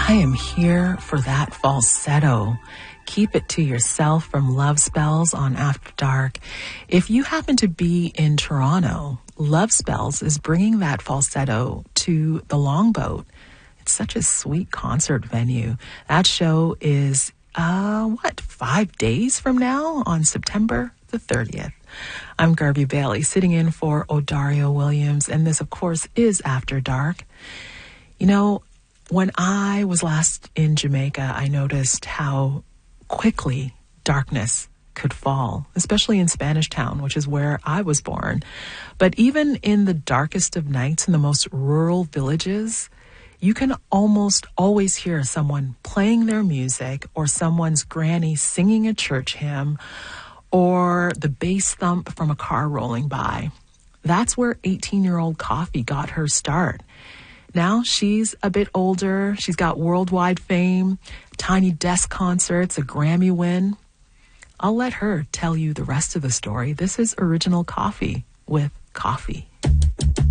I am here for that falsetto. Keep it to yourself from Love Spells on After Dark. If you happen to be in Toronto, Love Spells is bringing that falsetto to the Longboat. It's such a sweet concert venue. That show is, 5 days from now on September the 30th. I'm Garvey Bailey, sitting in for Odario Williams, and this, of course, is After Dark. You know, when I was last in Jamaica, I noticed how quickly darkness could fall, especially in Spanish Town, which is where I was born. But even in the darkest of nights in the most rural villages, you can almost always hear someone playing their music or someone's granny singing a church hymn or the bass thump from a car rolling by. That's where 18-year-old Coffee got her start. Now she's a bit older. She's got worldwide fame, Tiny Desk concerts, a Grammy win. I'll let her tell you the rest of the story. This is Original Coffee with Coffee.